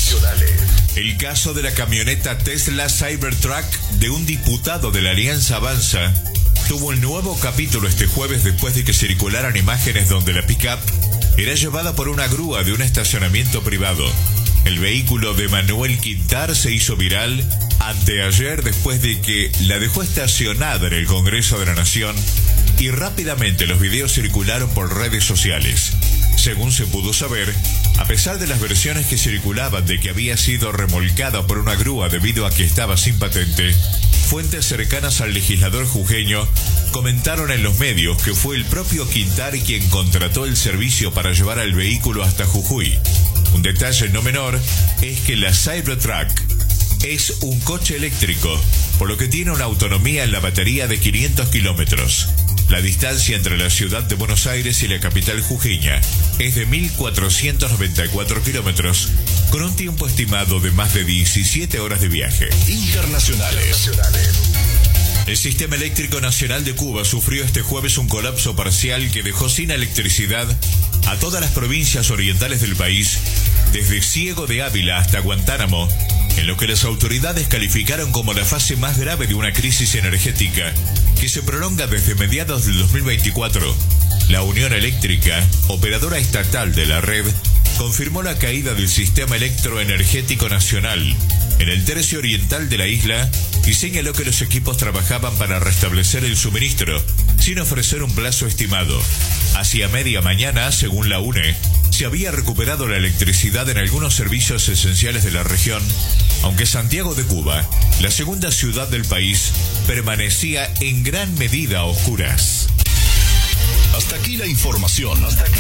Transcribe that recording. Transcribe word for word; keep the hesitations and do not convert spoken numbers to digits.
El caso de la camioneta Tesla Cybertruck de un diputado de la Alianza Avanza tuvo un nuevo capítulo este jueves después de que circularan imágenes donde la pick-up era llevada por una grúa de un estacionamiento privado. El vehículo de Manuel Quintar se hizo viral anteayer después de que la dejó estacionada en el Congreso de la Nación y rápidamente los videos circularon por redes sociales. Según se pudo saber, a pesar de las versiones que circulaban de que había sido remolcada por una grúa debido a que estaba sin patente, fuentes cercanas al legislador jujeño comentaron en los medios que fue el propio Quintar quien contrató el servicio para llevar al vehículo hasta Jujuy. Un detalle no menor es que la Cybertruck es un coche eléctrico, por lo que tiene una autonomía en la batería de quinientos kilómetros. La distancia entre la ciudad de Buenos Aires y la capital jujeña es de mil cuatrocientos noventa y cuatro kilómetros, con un tiempo estimado de más de diecisiete horas de viaje. Internacionales. El Sistema Eléctrico Nacional de Cuba sufrió este jueves un colapso parcial que dejó sin electricidad a todas las provincias orientales del país, desde Ciego de Ávila hasta Guantánamo, en lo que las autoridades calificaron como la fase más grave de una crisis energética que se prolonga desde mediados del dos mil veinticuatro. La Unión Eléctrica, operadora estatal de la red, confirmó la caída del Sistema Electroenergético Nacional en el tercio oriental de la isla y señaló que los equipos trabajaban para restablecer el suministro, sin ofrecer un plazo estimado. Hacia media mañana, según la U N E, se había recuperado la electricidad en algunos servicios esenciales de la región, aunque Santiago de Cuba, la segunda ciudad del país, permanecía en gran medida a oscuras. Hasta aquí la información. Hasta aquí.